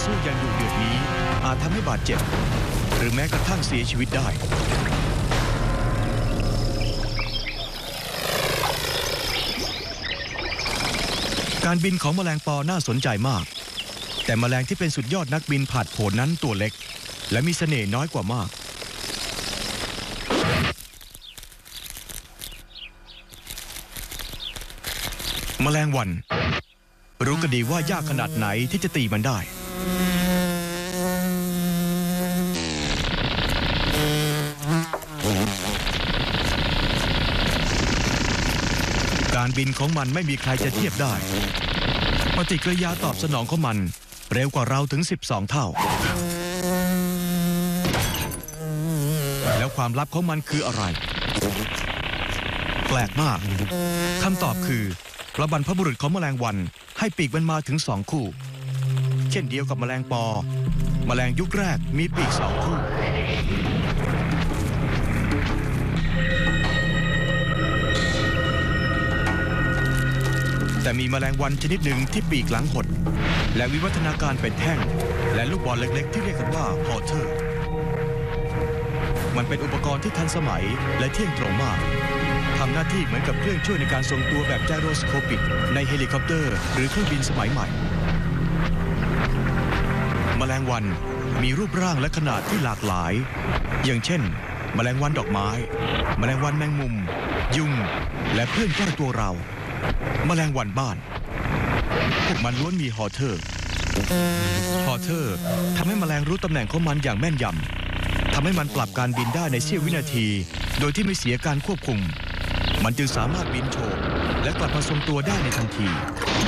สู้อย่างดุเดือดนี้อาจทำให้บาดเจ็บหรือแม้กระทั่งเสียชีวิตได้การบินของแมลงปอน่าสนใจมากแต่แมลงที่เป็นสุดยอดนักบินผาดโผนนั้นตัวเล็กและมีเสน่ห์น้อยกว่ามากแมลงวันรู้กันดีว่ายากขนาดไหนที่จะตีมันได้การบินของมันไม่มีใครจะเทียบได้ปฏิกิริยาตอบสนองของมันเร็วกว่าเราถึง12 เท่าแล้วความลับของมันคืออะไรแปลกมากคำตอบคือพระบรรพบุรุษของแมลงวันให้ปีกมันมาถึง2 คู่เช่นเดียวกับแมลงปอแมลงยุคแรกมีปีก2 คู่แต่มีแมลงวันชนิดหนึ่งที่ปีกหลังหดและวิวัฒนาการเป็นแท่งและลูกบอลเล็กๆที่เรียกกันว่าฮอเทอร์มันเป็นอุปกรณ์ที่ทันสมัยและเที่ยงตรงมากทำหน้าที่เหมือนกับเครื่องช่วยในการทรงตัวแบบไจโรสโคปิกในเฮลิคอปเตอร์หรือเครื่องบินสมัยใหม่แมลงวันมีรูปร่างและขนาดที่หลากหลายอย่างเช่นแมลงวันดอกไม้แมลงวันแมงมุมยุงและเพื่อนใกล้ตัวเราแมลงวันบ้านพวกมันล้วนมีฮอเทอร์ทำให้แมลงรู้ตำแหน่งของมันอย่างแม่นยำทำให้มันปรับการบินได้ในเสี้ยววินาทีโดยที่ไม่เสียการควบคุมมันจึงสามารถบินโฉบและกลับมาทรงตัวได้ในทันที